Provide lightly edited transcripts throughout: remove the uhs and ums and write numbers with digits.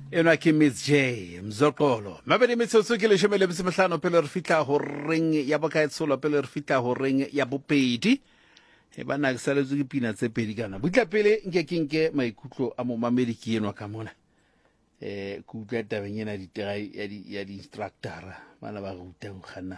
Ena ke Miss J Mzokolo mabedi metsotso ke leshome le metso mehlano pele re fitla ho ring ya bokaetsolo pele re fitla ho ring ya bopedi e bana ke saletswe ke pina tse pedi kana butla pele nke maikutlo a mo mamedi ke enwa ka mona ku utla tabeng ena ditrai ya di instructor bana ba ruta go khanna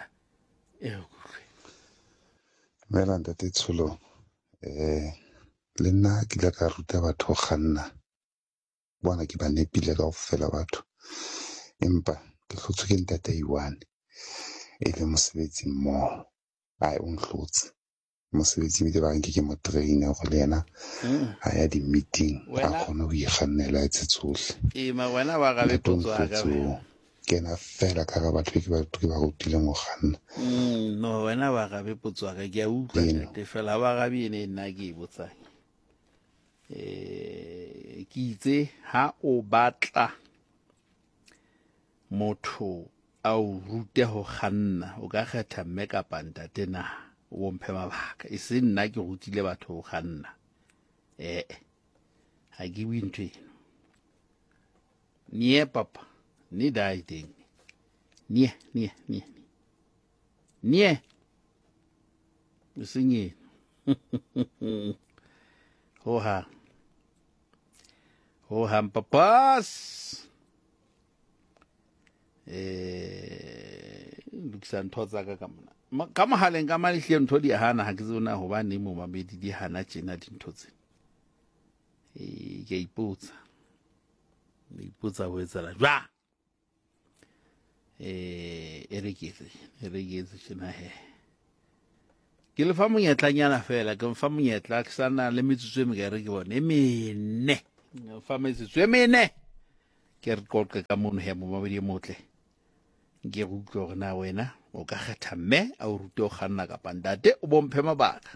Mela ntate Tsholo le nna ke la ka ruta batho go kganna bona ke ba nepile ka go fela batho empa ke hlotswe ke ntate Iwane e le mosebetsi mmoho a o nhlotse mosebetsi bile ba nke ke mo trainer go le yena a ya di meeting a kgone go ikgannela tse tsohle ma wena ba ga be potswa ka ke na fela ka ga batho ke ba rutileng go kganna no wena ba ga be potswa ka ke a utlwa te fela ba ga be ene nna ke botsang ke itse ha o batla motho a o rute ho kganna o ka kgetha mme kapa ntate na o mphe mabaka e se nna ke rutile batho ho kganna ha ke bue ntho eno nie papa ni dai teng nie o senye ho ham papas luksan thotsa ka mona ka mohaleng ka malihle ntho di hana ha ke tsona ho ba ne mo mabedi di hana tjena dintho tse ke ipotsa ho etsala jwa e reketse tjena he ke le fa monyetlanyana fela ke mfa monyetla ke sana le metsotso e mekare ke bone mene fa metsotso e mene ke re qoqe ka mono he mo mabedi motle ke go utlwa gore na wena o ka kgetha mme a o rute o kganna ka pandate o bomphe mabaka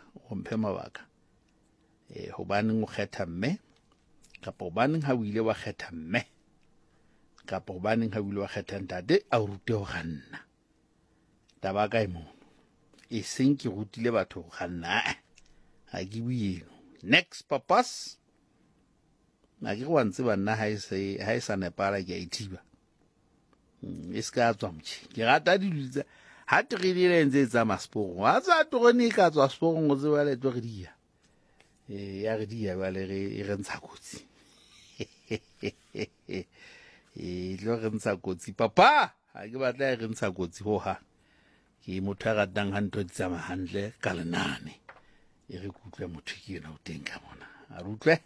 hobaneng o kgetha mme kapa hobaneng ha o ile wa kgetha mme kapa hobaneng ha o ile wa kgetha ntate a o rute ho kganna taba ka imo e seng ke rutile batho go kganna ha ke bueno next papas na ke go ntse banna ha e sa nepala ke a ithiba e ska tswa mtshi ke rata di lutsa ha tregile ntse tsa maspong wa tsa togone ka tswa spong go tswa le tlo re dia ya re dia ba le re ntsha kotsi lo re ntsha kotsi papa ha ke batla re ntsha kotsi ho ha ke motho a ratang ha ntho di tsama hantle ka lenane e re kutlwe motho ke yena o teng ka mona a rutlwe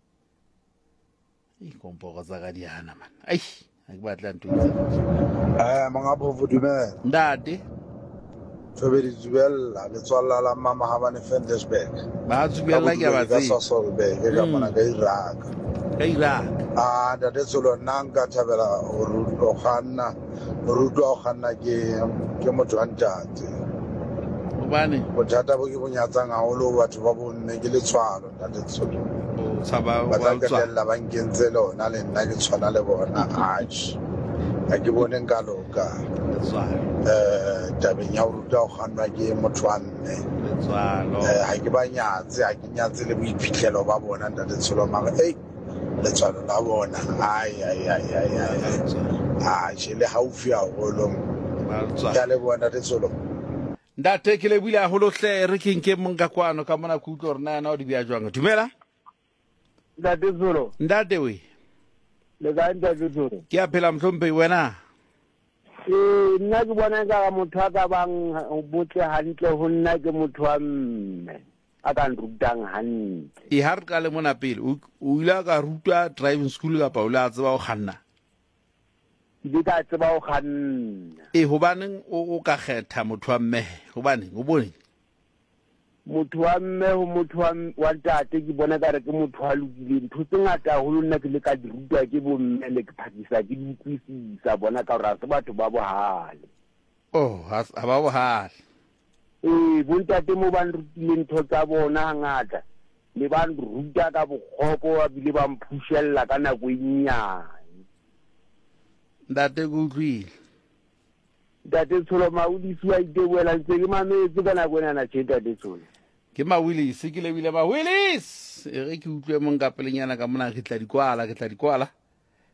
e komporo tsa ga di hana man ai ha ke batla ntho mga bovu dumela ndate Tobedi Jubella le tswalla la mama Habane Fendesberg ba tsubella ke ba tse Solberg e ka mona ka Iraq ntate Tsholo nanga thabela o rutwa o kganna ke motho wa ntate bane bothata bo ke bonyatsang haholo batho ba bonne ke letshwalo ntate Tsholo tsaba ba tla ba nkentse lona le nna ke tshwana le bona atjhe ha ke bone nka loka tabeng ya ho ruta ho kganna ke motho wa mme ha ke ba nyatse ha ke nyatse le boiphihlelo ba bona ntate Tsholo mara letswalo la bona le haufi haholo ya le bona ntate Tsholo ndate ke le buile haholo hle re ke monka kwano ka mona ku utlwa rena na o di bia jwang dumela ntate Tsholo ndate we le ga ntate Tsholo ke a phela mhlompe wena nna ke bona ka motho a ka bang botle hantle ho nna ke motho wa mme a ka nrutang hantle e ha re ka le mona pele o ile ka rutwa driving school kapa o le a tseba go kganna di ka tseba go kganna hobaneng o ka kgetha motho wa mme hobaneng o bone motho wa mme ho motho wa ntate ke bona ka re ke motho wa lokile ntho tse ngata haholo nna ke le ka di rutwa ke bo mme le ke phakisa ke di utlwisisa bona ka gore se batho ba bohale ha ba bohale bontate mo ba nrutile ntho tsa bona hangata le ba nruta ka bokgopo ba bile ba mphushella ka nako e nyane ntate go utlwile ntate Tsholo Maudisi wa Iteboela ntse ke mametse ka nako ena na ntate Tsholo ke Mawillis ke lebile Mawillis e re ke utlwe mong ka pelenyana ka mona ke tla di kwala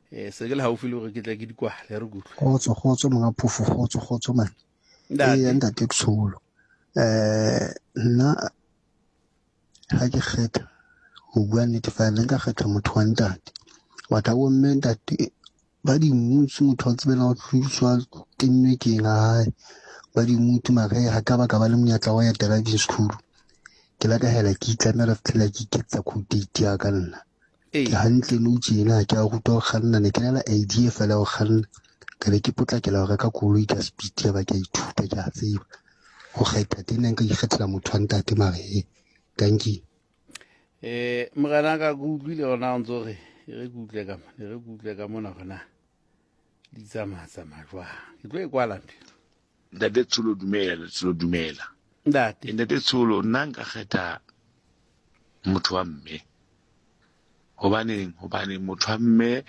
se ke le haufi le gore ke tla ke dikwale re kutlwe Kgotso mga phofu kgotso man. Ntate Tsholo. Nna ha ke kgetha ho bua nnete fela nka kgetha motho wa ntate. Batho ba bomme ntate ba di mutsu motho a tsebela ho tluswa tennwe ke eng ba di mutsu mare ha ka ba le monyatla wa ya driving school. Ke la ka hela ke itlamela fela ke iketsa codate ya ka nna. Ke hantle no tjena ke a ruta ho kganna ne ke na la idea fela ho kganna ka be ke potlakela ho reka koloi ka speed ya ba ke ithuta ke a tseba ho kgetha tena nka ikgethela motho wa ntate mare thank you. Mogana ka kutlwile gona o ntse re kutle ka mona gona di tsamaya jwang ke tlo e kwala Ntate Tsholo dumela Ntate Tsholo nna nka kgetha motho wa mme hobane motho wa mme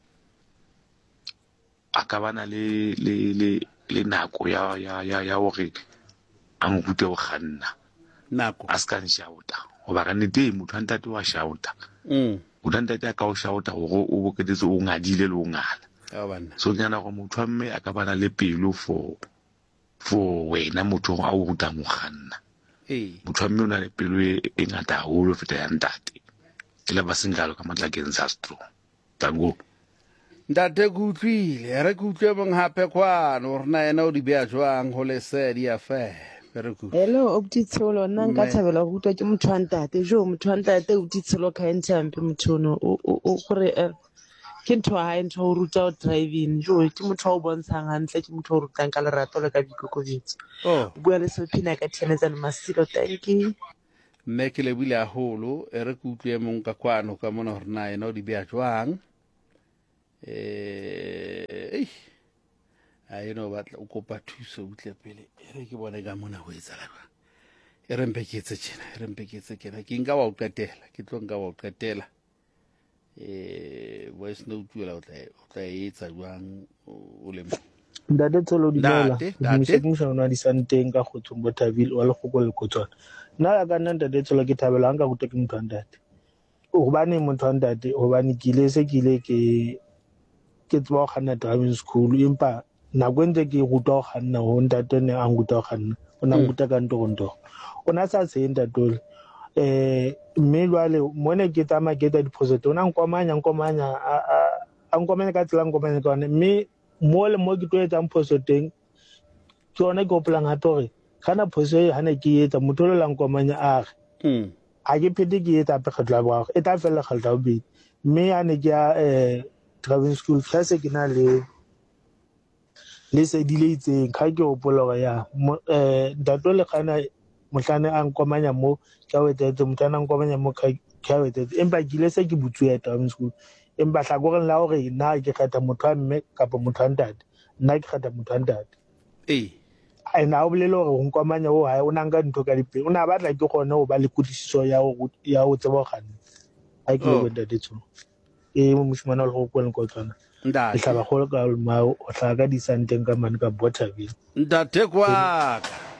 a ka bana le nako ya hore a nrute ho kganna nako a ska nshauta hoba ka nnete motho wa ntate wa shauta motho wa ntate a ka o shauta hore o boketse o ngadile le o ngala so ke nahana gore motho wa mme a ka bana le pelo for wena motho a o rutang ho kganna motho wa mme o na le pelo e ngata haholo feta ya ntate ke le ba singalo ka matlakeng sa strong tango ntate kutlwile re kutlwe bong hape kwano re na ena o di bea jwang ho le se di afa hello Tsholo nna nka thabela go rutwa ke motho wa ntate motho wa ntate Tsholo ka ntse motho no o gore ke ntho ha ntho o ruta o driving ke motho o bontshang hantle ke motho o rutang ka lerato le ka boikokobetso bua le Sephina ka Thenetsana Masilo thank you. Mme ke le bile haholo re kutlwe mong ka kwano ka mona hore na ena o di bea jwang I know batla o kopa thuso utle pele re ke bone ka mona ho etsa la re mpeketse kena ke nka wa o qetela ke tlo nka wa o qetela voice note la o tla etsa jwang o le Ntate Tsholo dumela mo shona di santeng ka Kgotsong Bothaville wa Lekgoko le Kotswana nna ka nna Ntate Tsholo ke thabela nka go teka motho wa ntate hobane motho wa ntate hobane ke tswa go kganna driving school empa nako ntse ke ruta go kganna ho ntate ne a nguta go kganna o na nguta ka ntoronto o na sa se ntatole mme jwale mone ke tsamaya ke etsa diphoso o na nkomanya a nkomanya ka tsela nkomanya ka one mme mo ke tlo etsang phoso teng ke yona ke gopolang gape gore kana phoso e ga ne ke etsa motho le lang komanya a re a ke phete ke etsa pe kgetlo la bogago e tla fela kgetlo la bobedi mme a ne ke ya driving school ka se ke na le se di le itseng ga ke gopola gore ya ntato le kana mohlane a nkomanya mo ke a wetsetse motho a na nkomanya mo ke a wetsetse empa ke ile se ke butsu ya driving school empa hlakoreng la gore nna ke kgetha motho wa mme kapa motho wa ntate nna ke kgetha motho wa ntate ena o bolele gore go nkomanya o hae o na nka dintho ka dipeng o na batla ke gone go ba le kutlwisiso ya go tseba go kganna a ke le Ntate Tsholo mo moshimane le go kwa le Kotswana le tlhaba golo ka mao o tlhaga ka disanteng ka mane ka Bothaville ntate kwaka